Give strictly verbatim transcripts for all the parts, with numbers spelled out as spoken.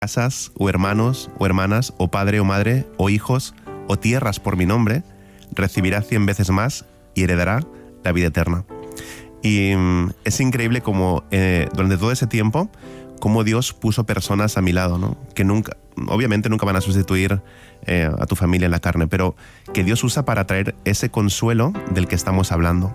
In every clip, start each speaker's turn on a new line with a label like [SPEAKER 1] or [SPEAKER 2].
[SPEAKER 1] casas, o hermanos, o hermanas, o padre, o madre, o hijos, o tierras por mi nombre, recibirá cien veces más y heredará la vida eterna. Y mm, es increíble como eh, durante todo ese tiempo, cómo Dios puso personas a mi lado, ¿no? Que nunca, obviamente nunca van a sustituir eh, a tu familia en la carne, pero que Dios usa para traer ese consuelo del que estamos hablando.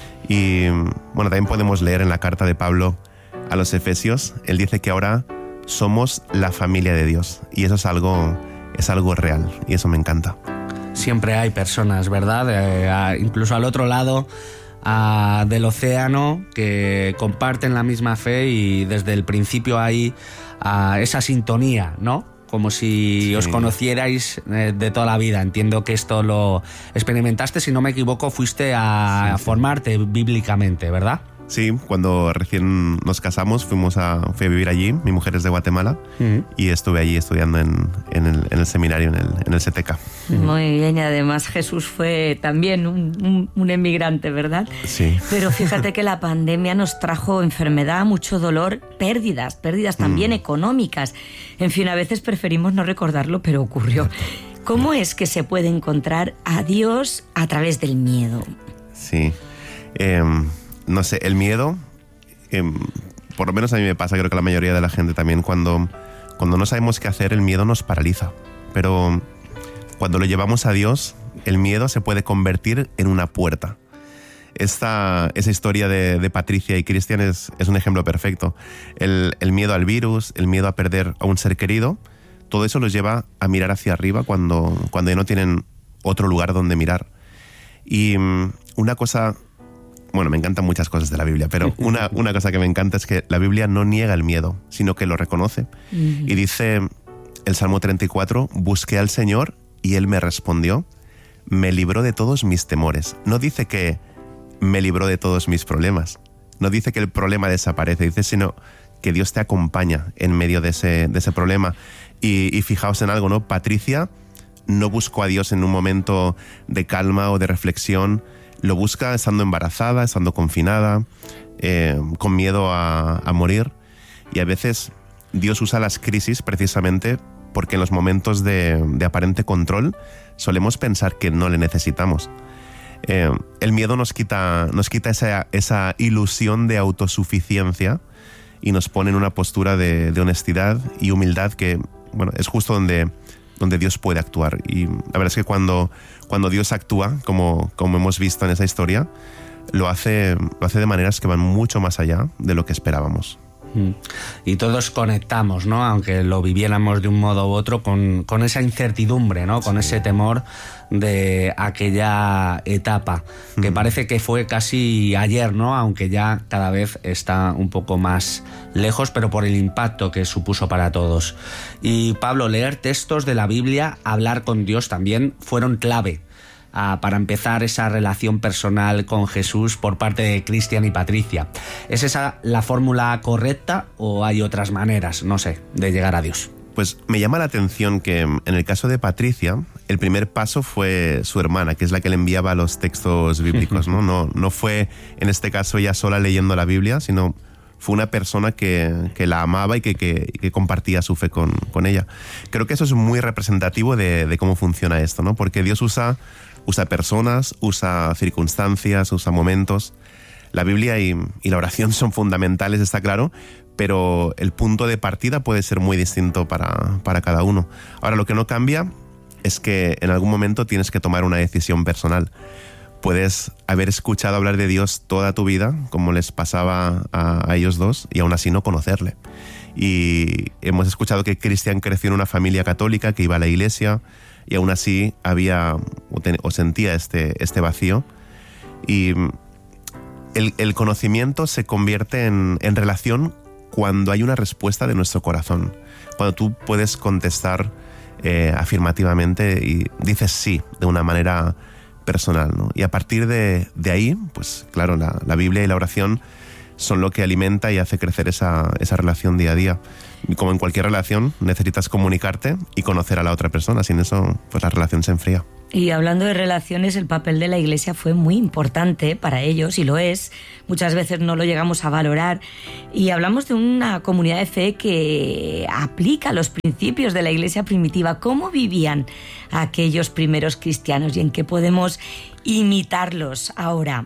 [SPEAKER 1] Y bueno, también podemos leer en la carta de Pablo a los Efesios, él dice que ahora somos la familia de Dios, y eso es algo, es algo real, y eso me encanta.
[SPEAKER 2] Siempre hay personas, ¿verdad? Eh, a, incluso al otro lado a, del océano, que comparten la misma fe, y desde el principio hay a, esa sintonía, ¿no? Como si sí. os conocierais eh, de toda la vida. Entiendo que esto lo experimentaste, si no me equivoco, fuiste a, sí, a formarte sí. bíblicamente, ¿verdad?
[SPEAKER 1] Sí, cuando recién nos casamos fuimos a, fui a vivir allí, mi mujer es de Guatemala, uh-huh. y estuve allí estudiando en, en, el, en el seminario, en el, en el C T K.
[SPEAKER 3] Uh-huh. Muy bien, y además Jesús fue también un, un, un emigrante, ¿verdad?
[SPEAKER 1] Sí.
[SPEAKER 3] Pero fíjate que la pandemia nos trajo enfermedad, mucho dolor, pérdidas, pérdidas también uh-huh. económicas. En fin, a veces preferimos no recordarlo, pero ocurrió. ¿Cómo es que se puede encontrar a Dios a través del miedo?
[SPEAKER 1] Sí, eh... No sé, el miedo, eh, por lo menos a mí me pasa, creo que a la mayoría de la gente también, cuando, cuando no sabemos qué hacer, el miedo nos paraliza. Pero cuando lo llevamos a Dios, el miedo se puede convertir en una puerta. Esta, esa historia de, de Patricia y Cristian es, es un ejemplo perfecto. El, el miedo al virus, el miedo a perder a un ser querido, todo eso los lleva a mirar hacia arriba cuando, cuando ya no tienen otro lugar donde mirar. Y um, una cosa... Bueno, me encantan muchas cosas de la Biblia, pero una, una cosa que me encanta es que la Biblia no niega el miedo, sino que lo reconoce. Uh-huh. Y dice el Salmo treinta y cuatro, busqué al Señor y Él me respondió, me libró de todos mis temores. No dice que me libró de todos mis problemas, no dice que el problema desaparece, dice sino que Dios te acompaña en medio de ese, de ese problema. Y, y fijaos en algo, ¿no? Patricia no buscó a Dios en un momento de calma o de reflexión, lo busca estando embarazada, estando confinada, eh, con miedo a, a morir. Y a veces Dios usa las crisis precisamente porque en los momentos de, de aparente control solemos pensar que no le necesitamos. Eh, el miedo nos quita, nos quita esa, esa ilusión de autosuficiencia y nos pone en una postura de, de honestidad y humildad que, bueno, es justo donde... donde Dios puede actuar. Y la verdad es que cuando, cuando Dios actúa, como, como hemos visto en esa historia, lo hace, lo hace de maneras que van mucho más allá de lo que esperábamos.
[SPEAKER 2] Y todos conectamos, ¿no? Aunque lo viviéramos de un modo u otro, con, con esa incertidumbre, ¿no? Con sí. ese temor de aquella etapa, que mm. parece que fue casi ayer, ¿no? Aunque ya cada vez está un poco más lejos, pero por el impacto que supuso para todos. Y Pablo, leer textos de la Biblia, hablar con Dios también fueron clave Uh, para empezar esa relación personal con Jesús por parte de Cristian y Patricia. ¿Es esa la fórmula correcta o hay otras maneras, no sé, de llegar a Dios?
[SPEAKER 1] Pues me llama la atención que en el caso de Patricia, el primer paso fue su hermana, que es la que le enviaba los textos bíblicos, ¿no? No, no fue en este caso ella sola leyendo la Biblia, sino fue una persona que, que la amaba y que, que, que compartía su fe con, con ella. Creo que eso es muy representativo de, de cómo funciona esto, ¿no? Porque Dios usa... Usa personas, usa circunstancias, usa momentos. La Biblia y, y la oración son fundamentales, está claro, pero el punto de partida puede ser muy distinto para, para cada uno. Ahora, lo que no cambia es que en algún momento tienes que tomar una decisión personal. Puedes haber escuchado hablar de Dios toda tu vida, como les pasaba a, a ellos dos, y aún así no conocerle. Y hemos escuchado que Cristian creció en una familia católica, que iba a la iglesia, y aún así había o, ten, o sentía este, este vacío. Y el, el conocimiento se convierte en, en relación cuando hay una respuesta de nuestro corazón. Cuando tú puedes contestar eh, afirmativamente y dices sí de una manera personal, ¿no? Y a partir de, de ahí, pues claro, la, la Biblia y la oración son lo que alimenta y hace crecer esa, esa relación día a día. Y como en cualquier relación, necesitas comunicarte y conocer a la otra persona. Sin eso, pues la relación se enfría.
[SPEAKER 3] Y hablando de relaciones, el papel de la Iglesia fue muy importante para ellos, y lo es. Muchas veces no lo llegamos a valorar. Y hablamos de una comunidad de fe que aplica los principios de la Iglesia primitiva. ¿Cómo vivían aquellos primeros cristianos y en qué podemos imitarlos ahora?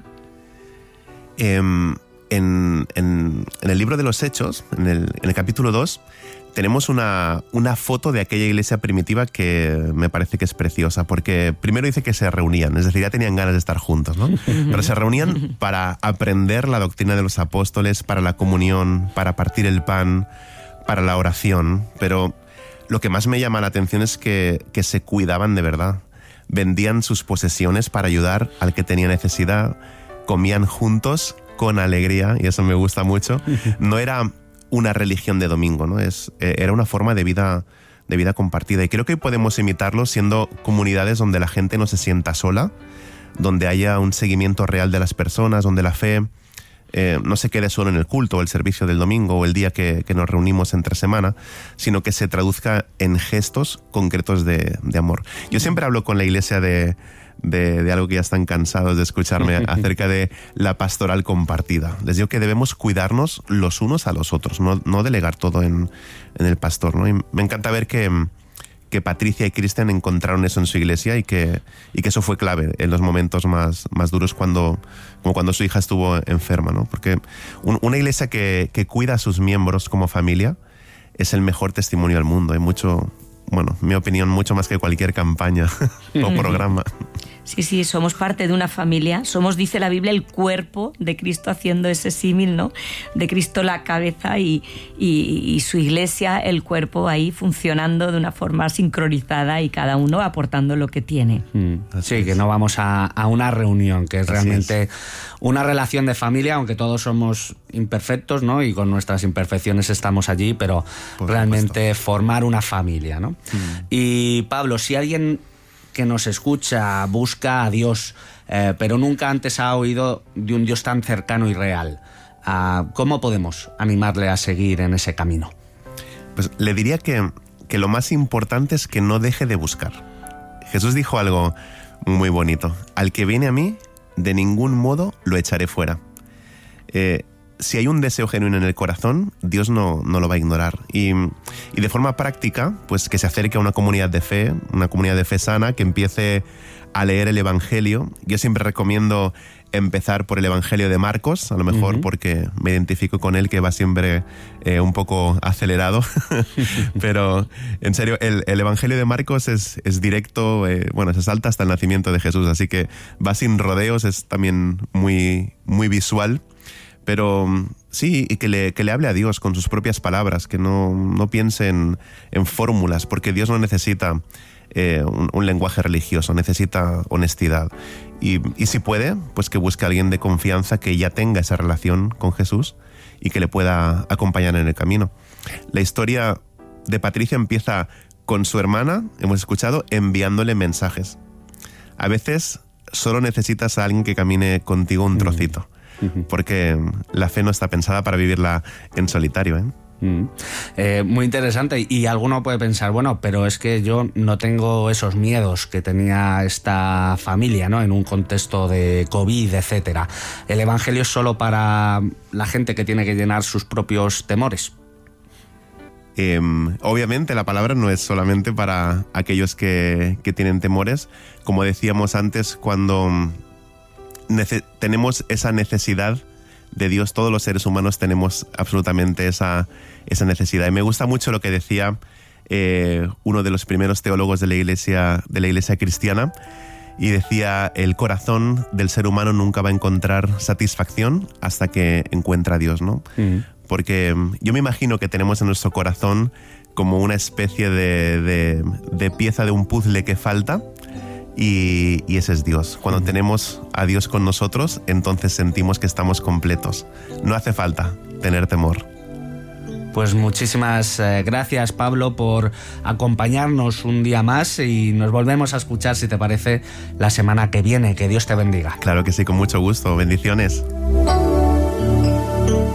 [SPEAKER 1] Eh, en, en, en el libro de los Hechos, en el, en el capítulo dos, tenemos una, una foto de aquella iglesia primitiva que me parece que es preciosa, porque primero dice que se reunían, es decir, ya tenían ganas de estar juntos, ¿no? Pero se reunían para aprender la doctrina de los apóstoles, para la comunión, para partir el pan, para la oración. Pero lo que más me llama la atención es que, que se cuidaban de verdad. Vendían sus posesiones para ayudar al que tenía necesidad, comían juntos con alegría, y eso me gusta mucho. No era una religión de domingo, ¿no? Es, eh, era una forma de vida, de vida compartida. Y creo que podemos imitarlo siendo comunidades donde la gente no se sienta sola, donde haya un seguimiento real de las personas, donde la fe eh, no se quede solo en el culto o el servicio del domingo o el día que, que nos reunimos entre semana, sino que se traduzca en gestos concretos de, de amor. Yo siempre hablo con la iglesia de... De, de algo que ya están cansados de escucharme acerca de la pastoral compartida. Les digo que debemos cuidarnos los unos a los otros, no, no delegar todo en, en el pastor, ¿no? Y me encanta ver que, que Patricia y Cristian encontraron eso en su iglesia y que, y que eso fue clave en los momentos más, más duros, cuando, como cuando su hija estuvo enferma, ¿no? Porque un, una iglesia que, que cuida a sus miembros como familia es el mejor testimonio al mundo. Hay mucho... Bueno, mi opinión, mucho más que cualquier campaña o programa.
[SPEAKER 3] Sí, sí, somos parte de una familia. Somos, dice la Biblia, el cuerpo de Cristo, haciendo ese símil, ¿no? De Cristo la cabeza y, y, y su iglesia, el cuerpo, ahí funcionando de una forma sincronizada y cada uno aportando lo que tiene.
[SPEAKER 2] Mm. Sí, que no vamos a, a una reunión, que es Así realmente es. una relación de familia, aunque todos somos imperfectos, ¿no? Y con nuestras imperfecciones estamos allí, pero Por realmente supuesto. formar una familia, ¿no? Mm. Y Pablo, si alguien que nos escucha busca a Dios, eh, pero nunca antes ha oído de un Dios tan cercano y real, uh, ¿cómo podemos animarle a seguir en ese camino?
[SPEAKER 1] Pues le diría que, que lo más importante es que no deje de buscar. Jesús dijo algo muy bonito: al que viene a mí, de ningún modo lo echaré fuera. Eh, Si hay un deseo genuino en el corazón, Dios no, no lo va a ignorar. Y, y de forma práctica, pues que se acerque a una comunidad de fe, una comunidad de fe sana, que empiece a leer el Evangelio. Yo siempre recomiendo empezar por el Evangelio de Marcos, a lo mejor uh-huh. porque me identifico con él, que va siempre eh, un poco acelerado. Pero, en serio, el, el Evangelio de Marcos es, es directo, eh, bueno, se salta hasta el nacimiento de Jesús, así que va sin rodeos, es también muy, muy visual. Pero sí, y que le, que le hable a Dios con sus propias palabras, que no, no piense en, en fórmulas, porque Dios no necesita eh, un, un lenguaje religioso, necesita honestidad. Y, y si puede, pues que busque a alguien de confianza que ya tenga esa relación con Jesús y que le pueda acompañar en el camino. La historia de Patricia empieza con su hermana, hemos escuchado, enviándole mensajes. A veces solo necesitas a alguien que camine contigo un trocito. Porque la fe no está pensada para vivirla en solitario, ¿eh?
[SPEAKER 2] Mm. Eh, muy interesante. Y alguno puede pensar, bueno, pero es que yo no tengo esos miedos que tenía esta familia, ¿no? En un contexto de COVID, etcétera. ¿El Evangelio es solo para la gente que tiene que llenar sus propios temores?
[SPEAKER 1] Eh, obviamente la palabra no es solamente para aquellos que, que tienen temores. Como decíamos antes, cuando nece- tenemos esa necesidad de Dios, todos los seres humanos tenemos absolutamente esa, esa necesidad. Y me gusta mucho lo que decía eh, uno de los primeros teólogos de la iglesia, de la iglesia cristiana, y decía: el corazón del ser humano nunca va a encontrar satisfacción hasta que encuentra a Dios, ¿no? Mm. Porque yo me imagino que tenemos en nuestro corazón como una especie de, de, de pieza de un puzzle que falta, y, y ese es Dios. Cuando mm. tenemos a Dios con nosotros, entonces sentimos que estamos completos. No hace falta tener temor.
[SPEAKER 2] Pues muchísimas eh, gracias, Pablo, por acompañarnos un día más, y nos volvemos a escuchar, si te parece, la semana que viene. Que Dios te bendiga.
[SPEAKER 1] Claro que sí, con mucho gusto. Bendiciones.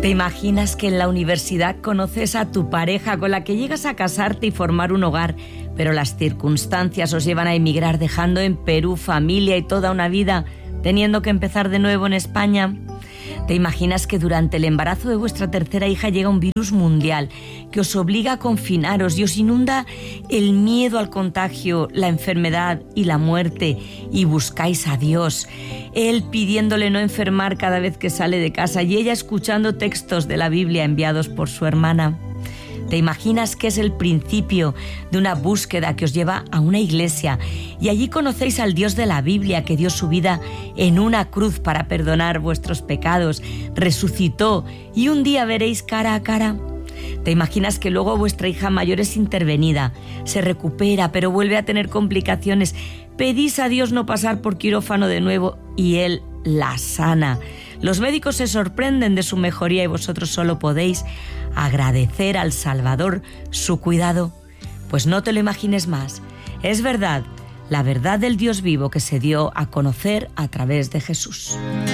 [SPEAKER 3] ¿Te imaginas que en la universidad conoces a tu pareja con la que llegas a casarte y formar un hogar, pero las circunstancias os llevan a emigrar dejando en Perú familia y toda una vida, teniendo que empezar de nuevo en España? ¿Te imaginas que durante el embarazo de vuestra tercera hija llega un virus mundial que os obliga a confinaros y os inunda el miedo al contagio, la enfermedad y la muerte, y buscáis a Dios, Él pidiéndole no enfermar cada vez que sale de casa y ella escuchando textos de la Biblia enviados por su hermana? ¿Te imaginas que es el principio de una búsqueda que os lleva a una iglesia y allí conocéis al Dios de la Biblia que dio su vida en una cruz para perdonar vuestros pecados, resucitó y un día veréis cara a cara? ¿Te imaginas que luego vuestra hija mayor es intervenida, se recupera pero vuelve a tener complicaciones? Pedís a Dios no pasar por quirófano de nuevo y Él la sana. Los médicos se sorprenden de su mejoría y vosotros solo podéis agradecer al Salvador su cuidado. Pues no te lo imagines más. Es verdad, la verdad del Dios vivo que se dio a conocer a través de Jesús.